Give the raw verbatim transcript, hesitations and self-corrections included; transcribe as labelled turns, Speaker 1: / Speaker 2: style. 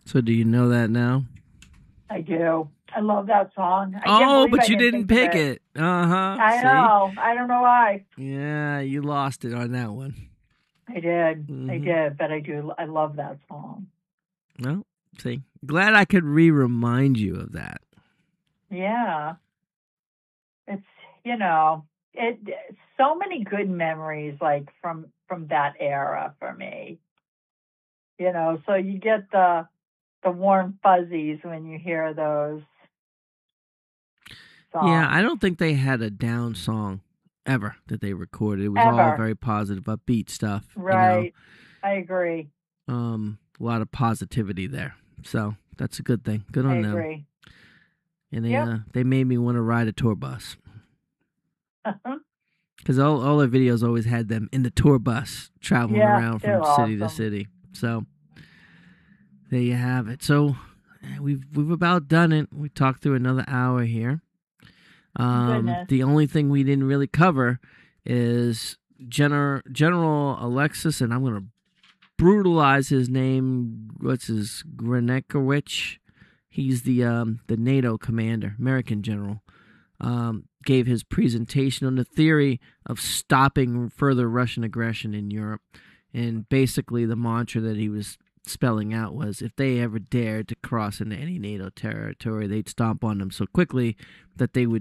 Speaker 1: So do you know that now?
Speaker 2: I do. I love that song. I can't
Speaker 1: Oh,
Speaker 2: believe
Speaker 1: but
Speaker 2: I
Speaker 1: you
Speaker 2: didn't
Speaker 1: didn't
Speaker 2: think of
Speaker 1: pick
Speaker 2: it.
Speaker 1: it. Uh-huh.
Speaker 2: I
Speaker 1: See?
Speaker 2: know. I don't know why.
Speaker 1: Yeah, you lost it on that one.
Speaker 2: I did.
Speaker 1: Mm-hmm.
Speaker 2: I did, but I do. I love that song.
Speaker 1: Well, see, glad I could re-remind you of that.
Speaker 2: Yeah. It's, you know, it so many good memories like from from that era for me. You know, so you get the the warm fuzzies when you hear those songs.
Speaker 1: Yeah, I don't think they had a down song ever that they recorded. It was
Speaker 2: Ever.
Speaker 1: all very positive, upbeat stuff.
Speaker 2: Right.
Speaker 1: You know?
Speaker 2: I agree.
Speaker 1: Um, a lot of positivity there. So that's a good thing. Good on
Speaker 2: I
Speaker 1: them.
Speaker 2: agree.
Speaker 1: And they
Speaker 2: Yep.
Speaker 1: uh, they made me want to ride a tour bus. Because all, all their videos always had them in the tour bus traveling
Speaker 2: Yeah,
Speaker 1: around from
Speaker 2: they're
Speaker 1: city to
Speaker 2: awesome.
Speaker 1: city. So there you have it. So we've we've about done it. We talked through another hour here. Um,
Speaker 2: Goodness.
Speaker 1: the only thing we didn't really cover is General General Alexis, and I'm going to brutalize his name. What's his Grenekowicz? He's the um, the NATO commander, American general. Um, gave his presentation on the theory of stopping further Russian aggression in Europe. And basically the mantra that he was spelling out was if they ever dared to cross into any NATO territory, they'd stomp on them so quickly that they would